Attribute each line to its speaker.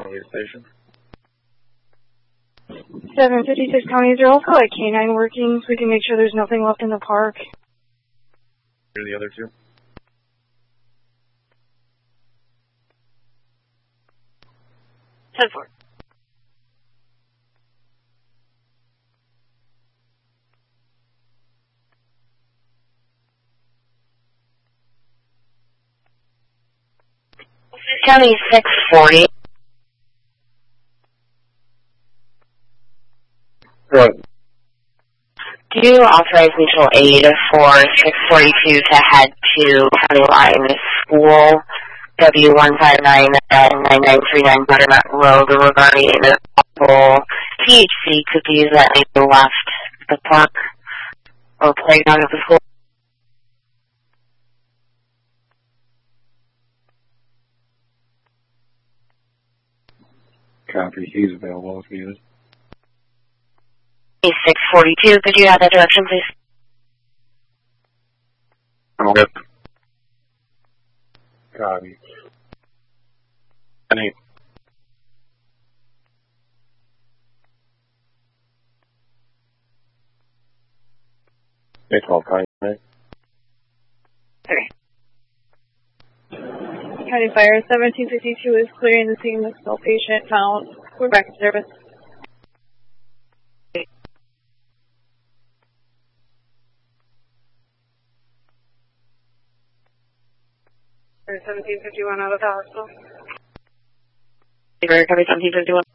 Speaker 1: County Station.
Speaker 2: 756 County 0, call it K9 working so we can make sure there's nothing left in the park.
Speaker 1: Who are the other two?
Speaker 2: Head for it.
Speaker 3: County 640.
Speaker 1: What?
Speaker 3: Do you authorize mutual aid for 642 to head to County Line School, W159 at 9939 Butternut Road regarding possible THC cookies that may have left the park or playground of the school?
Speaker 1: Copy. He's available if needed.
Speaker 3: 642, could you have that direction, please?
Speaker 1: Okay. Copy. Any. It's all fine, right?
Speaker 2: Okay. County Fire 1752 is clearing the scene with no patient found. We're back to service. 1751 out of the hospital.
Speaker 3: Copy 1751.